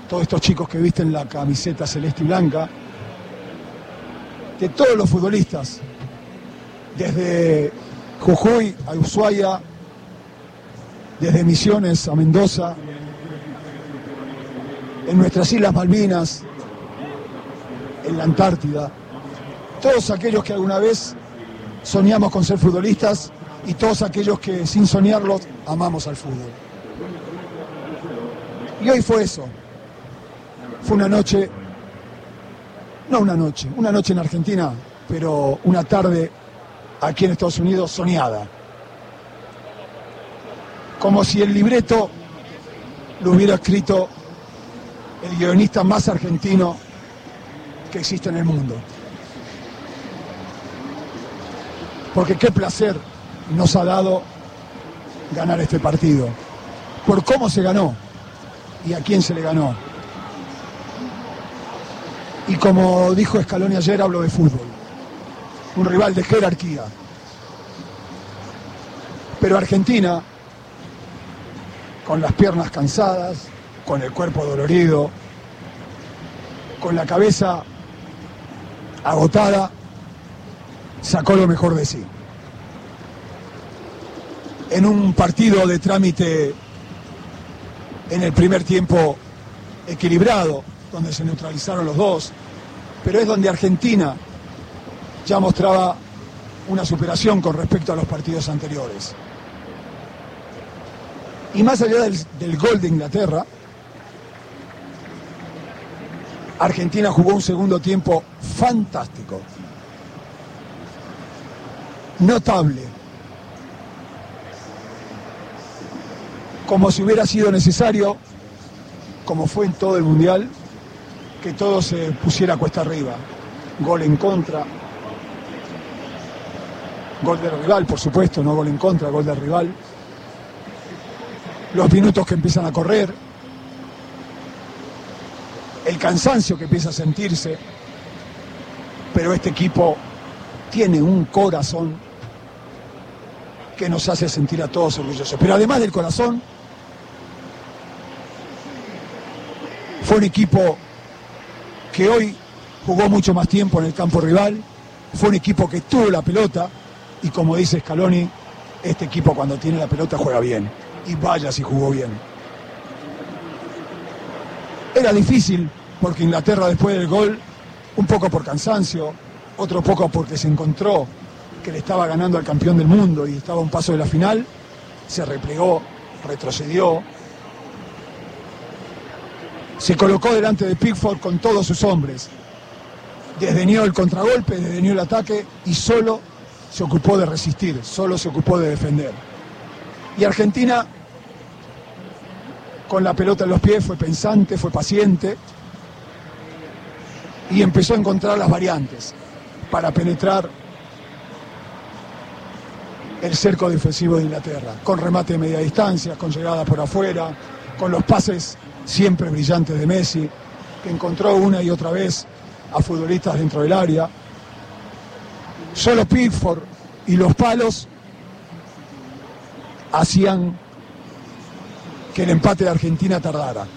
todos estos chicos que visten la camiseta celeste y blanca, de todos los futbolistas, desde Jujuy a Ushuaia, desde Misiones a Mendoza, en nuestras Islas Malvinas, en la Antártida, todos aquellos que alguna vez soñamos con ser futbolistas y todos aquellos que sin soñarlo amamos al fútbol. Y hoy fue eso. Fue una noche, una noche en Argentina, pero una tarde aquí en Estados Unidos soñada. Como si el libreto lo hubiera escrito el guionista más argentino que existe en el mundo. Porque qué placer nos ha dado ganar este partido. Por cómo se ganó y a quién se le ganó. Y como dijo Scaloni ayer, hablo de fútbol. Un rival de jerarquía. Pero Argentina, con las piernas cansadas, con el cuerpo dolorido, con la cabeza agotada, sacó lo mejor de sí. En un partido de trámite en el primer tiempo equilibrado, donde se neutralizaron los dos, pero es donde Argentina ya mostraba una superación con respecto a los partidos anteriores. Y más allá del gol de Inglaterra, Argentina jugó un segundo tiempo fantástico, notable, como si hubiera sido necesario, como fue en todo el Mundial, que todo se pusiera cuesta arriba. Gol en contra, gol del rival, por supuesto, no gol en contra, gol del rival. Los minutos que empiezan a correr, el cansancio que empieza a sentirse, pero este equipo tiene un corazón que nos hace sentir a todos orgullosos. Pero además del corazón, fue un equipo que hoy jugó mucho más tiempo en el campo rival, fue un equipo que tuvo la pelota y, como dice Scaloni, este equipo cuando tiene la pelota juega bien, y vaya si jugó bien. Era difícil porque Inglaterra, después del gol, un poco por cansancio, otro poco porque se encontró que le estaba ganando al campeón del mundo y estaba a un paso de la final, se replegó, retrocedió, se colocó delante de Pickford con todos sus hombres, desdeñó el contragolpe, desdeñó el ataque y solo se ocupó de resistir, solo se ocupó de defender. Y Argentina, con la pelota en los pies, fue pensante, fue paciente y empezó a encontrar las variantes para penetrar el cerco defensivo de Inglaterra, con remate de media distancia, con llegada por afuera, con los pases siempre brillantes de Messi, que encontró una y otra vez a futbolistas dentro del área. Solo Pickford y los palos hacían que el empate de Argentina tardara.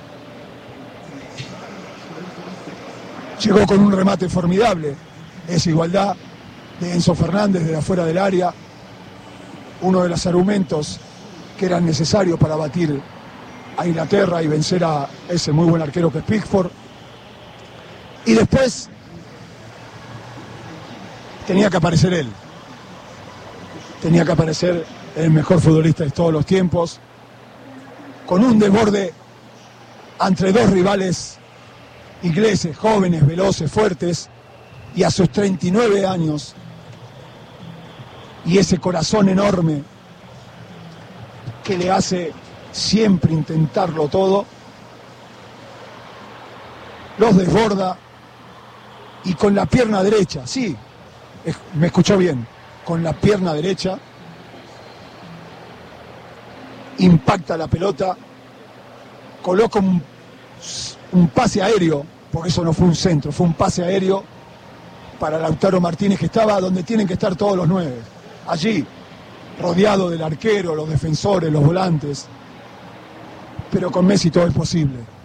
Llegó con un remate formidable, esa igualdad de Enzo Fernández de afuera del área, uno de los argumentos que eran necesarios para batir a Inglaterra y vencer a ese muy buen arquero que es Pickford. Y después tenía que aparecer él. Tenía que aparecer el mejor futbolista de todos los tiempos, con un desborde entre dos rivales ingleses, jóvenes, veloces, fuertes, y a sus 39 años, y ese corazón enorme que le hace siempre intentarlo todo, los desborda y con la pierna derecha, sí, me escuchó bien, con la pierna derecha impacta la pelota, coloca un pase aéreo, porque eso no fue un centro, fue un pase aéreo para Lautaro Martínez, que estaba donde tienen que estar todos los 9, allí, rodeado del arquero, los defensores, los volantes, pero con Messi todo es posible.